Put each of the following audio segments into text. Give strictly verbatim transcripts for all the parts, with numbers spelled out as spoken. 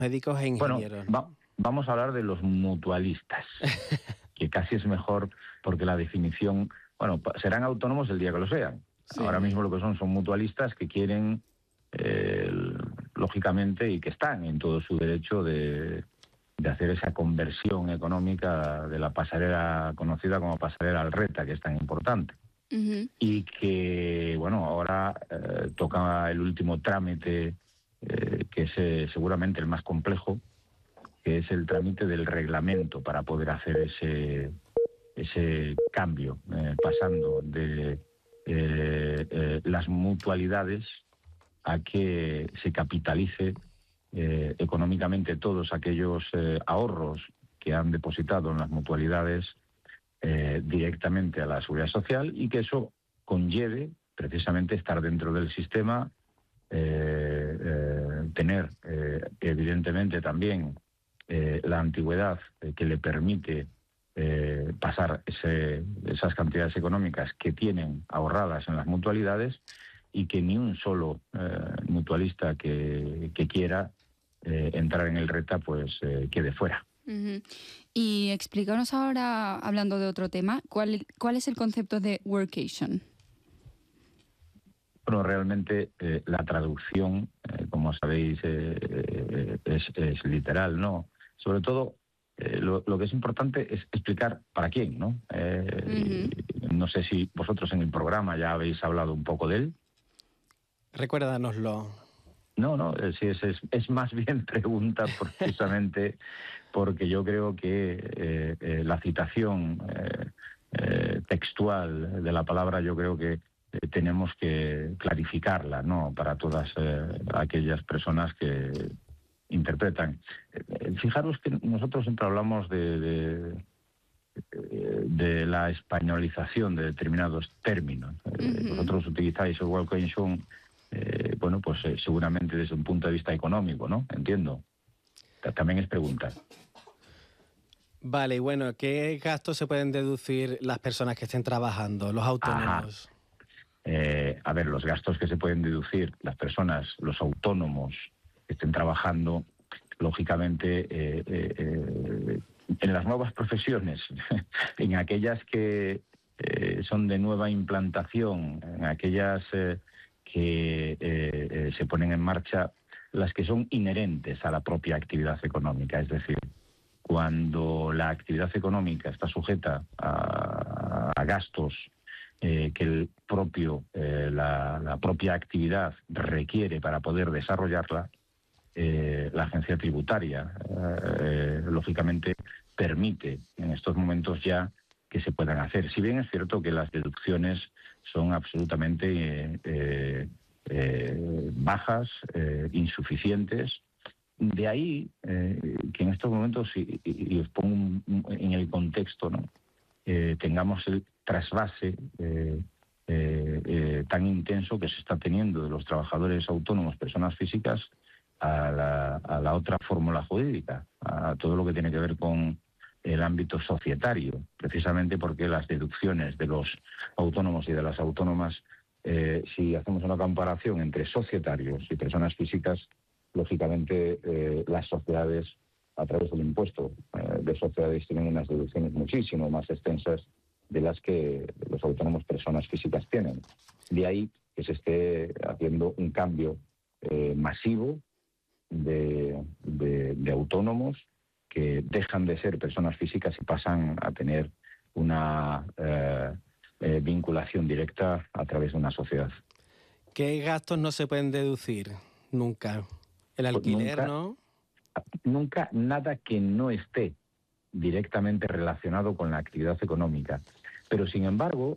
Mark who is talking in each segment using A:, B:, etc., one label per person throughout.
A: Médicos e
B: Bueno,
A: ingenieros,
B: va,
A: ¿no?
B: vamos a hablar de los mutualistas, que casi es mejor porque la definición, bueno, serán autónomos el día que lo sean.
A: Sí.
B: Ahora mismo lo que son son mutualistas que quieren, eh, lógicamente, y que están en todo su derecho de, de hacer esa conversión económica de la pasarela conocida como pasarela al Reta, que es tan importante.
C: Uh-huh.
B: Y que, bueno, ahora eh, toca el último trámite, eh, que es eh, seguramente el más complejo, que es el trámite del reglamento para poder hacer ese, ese cambio, eh, pasando de eh, eh, las mutualidades a que se capitalice eh, económicamente todos aquellos eh, ahorros que han depositado en las mutualidades eh, directamente a la Seguridad Social, y que eso conlleve precisamente estar dentro del sistema, eh, eh, tener eh, evidentemente también eh, la antigüedad eh, que le permite eh, pasar ese, esas cantidades económicas que tienen ahorradas en las mutualidades, y que ni un solo eh, mutualista que, que quiera eh, entrar en el Reta pues eh, quede fuera.
C: Uh-huh. Y explícanos ahora, hablando de otro tema, ¿cuál, cuál es el concepto de workation?
B: Bueno, realmente eh, la traducción, eh, como sabéis, eh, es, es literal, ¿no? Sobre todo, eh, lo, lo que es importante es explicar para quién, ¿no? Eh, uh-huh. No sé si vosotros en el programa ya habéis hablado un poco de él.
A: Recuérdanoslo.
B: No, no, sí, es, es, es más bien pregunta precisamente porque yo creo que eh, eh, la citación eh, eh, textual de la palabra, yo creo que eh, tenemos que clarificarla, ¿no?, para todas eh, aquellas personas que interpretan. Eh, fijaros que nosotros siempre hablamos de, de, de la españolización de determinados términos. Eh, uh-huh. Vosotros utilizáis el workation, Eh, bueno, pues eh, seguramente desde un punto de vista económico, ¿no? Entiendo. También es pregunta.
A: Vale, y bueno, ¿qué gastos se pueden deducir las personas que estén trabajando, los autónomos?
B: Eh, a ver, los gastos que se pueden deducir las personas, los autónomos que estén trabajando, lógicamente, eh, eh, eh, en las nuevas profesiones, en aquellas que eh, son de nueva implantación, en aquellas Eh, que eh, eh, se ponen en marcha, las que son inherentes a la propia actividad económica. Es decir, cuando la actividad económica está sujeta a, a gastos eh, que el propio, eh, la, la propia actividad requiere para poder desarrollarla, eh, la agencia tributaria, eh, lógicamente, permite en estos momentos ya que se puedan hacer. Si bien es cierto que las deducciones son absolutamente eh, eh, bajas, eh, insuficientes, de ahí eh, que en estos momentos, y, y os pongo un, un, en el contexto, ¿no?, eh, tengamos el trasvase eh, eh, eh, tan intenso que se está teniendo de los trabajadores autónomos, personas físicas, a la, a la otra fórmula jurídica, a todo lo que tiene que ver con el ámbito societario, precisamente porque las deducciones de los autónomos y de las autónomas, eh, si hacemos una comparación entre societarios y personas físicas, lógicamente eh, las sociedades, a través del impuesto eh, de sociedades, tienen unas deducciones muchísimo más extensas de las que los autónomos, personas físicas, tienen. De ahí que se esté haciendo un cambio eh, masivo de, de, de autónomos que dejan de ser personas físicas y pasan a tener una eh, eh, vinculación directa a través de una sociedad.
A: ¿Qué gastos no se pueden deducir? Nunca. El alquiler,
B: nunca,
A: ¿no?
B: Nunca nada que no esté directamente relacionado con la actividad económica. Pero, sin embargo,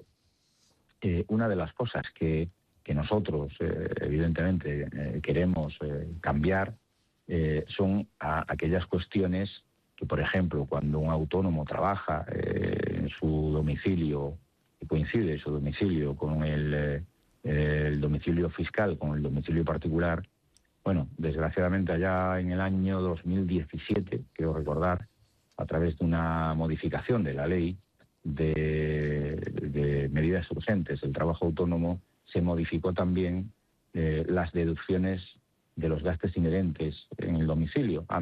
B: eh, una de las cosas que, que nosotros, eh, evidentemente, eh, queremos eh, cambiar Eh, son a, aquellas cuestiones que, por ejemplo, cuando un autónomo trabaja eh, en su domicilio, y coincide su domicilio con el, eh, el domicilio fiscal, con el domicilio particular, bueno, desgraciadamente allá en el año dos mil diecisiete, quiero recordar, a través de una modificación de la ley de, de medidas urgentes del trabajo autónomo, se modificó también eh, las deducciones de los gastos inherentes en el domicilio.